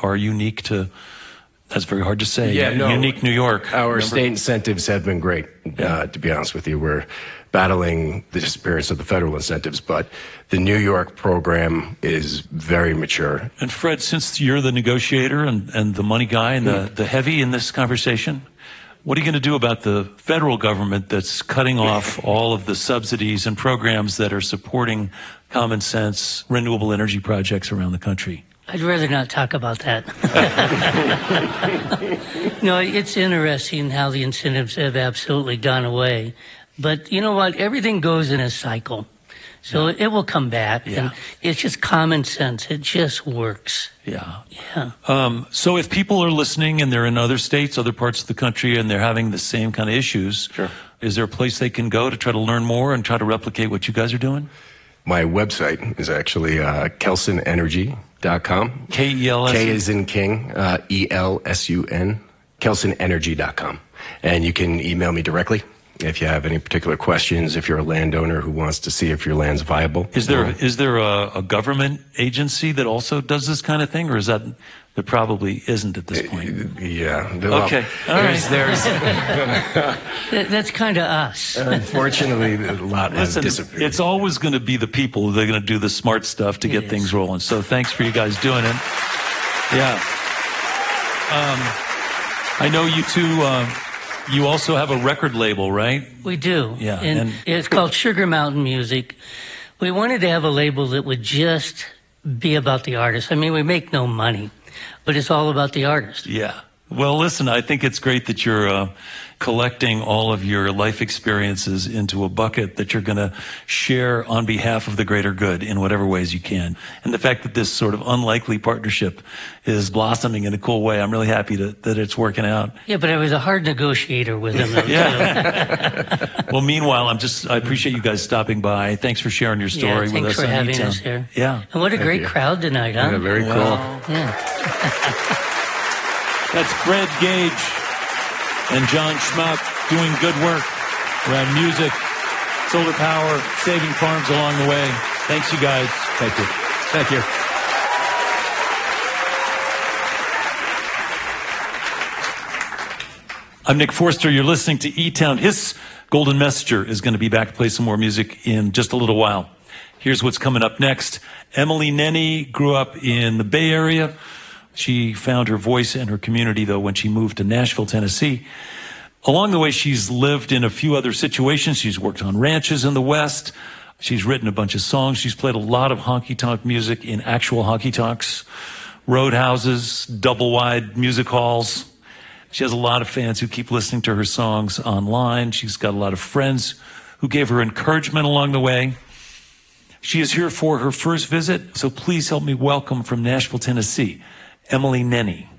are unique to, that's very hard to say, no, unique New York. Our state incentives have been great, to be honest with you. We're battling the disappearance of the federal incentives, but the New York program is very mature. And Fred, since you're the negotiator and the money guy and the heavy in this conversation, what are you going to do about the federal government that's cutting off all of the subsidies and programs that are supporting common sense renewable energy projects around the country? I'd rather not talk about that. No, it's interesting how the incentives have absolutely gone away. But you know what? Everything goes in a cycle. So it will come back. Yeah. And it's just common sense. It just works. Yeah. Yeah. So if people are listening and they're in other states, other parts of the country, and they're having the same kind of issues, is there a place they can go to try to learn more and try to replicate what you guys are doing? My website is actually kelsonenergy.com. K-E-L-S? K as in King, E-L-S-U-N, kelsonenergy.com. And you can email me directly if you have any particular questions, if you're a landowner who wants to see if your land's viable. Is there a government agency that also does this kind of thing, or is that there probably isn't at this point? Yeah. Okay. All right. That's kind of us. Unfortunately, a lot has disappeared. It's always going to be the people that are going to do the smart stuff to get things rolling. So thanks for you guys doing it. Yeah. I know you two... you also have a record label, right? We do. Yeah. And it's called Sugar Mountain Music. We wanted to have a label that would just be about the artist. I mean, we make no money, but it's all about the artist. Yeah. Well, listen, I think it's great that you're collecting all of your life experiences into a bucket that you're going to share on behalf of the greater good in whatever ways you can. And the fact that this sort of unlikely partnership is blossoming in a cool way, I'm really happy that it's working out. Yeah, but I was a hard negotiator with him. Yeah. Well, meanwhile, I appreciate you guys stopping by. Thanks for sharing your story with us. Thanks for having us here. Yeah. And what a great crowd tonight, huh? Yeah, very cool. Yeah. That's Fred Gage and John Schmuck doing good work around music, solar power, saving farms along the way. Thanks, you guys. Thank you. Thank you. I'm Nick Forster. You're listening to E-Town. His Golden Messenger is going to be back to play some more music in just a little while. Here's what's coming up next. Emily Nenny grew up in the Bay Area. She found her voice and her community, though, when she moved to Nashville, Tennessee. Along the way, she's lived in a few other situations. She's worked on ranches in the West. She's written a bunch of songs. She's played a lot of honky-tonk music in actual honky-tonks, roadhouses, double-wide music halls. She has a lot of fans who keep listening to her songs online. She's got a lot of friends who gave her encouragement along the way. She is here for her first visit, so please help me welcome from Nashville, Tennessee, Emily Nenny.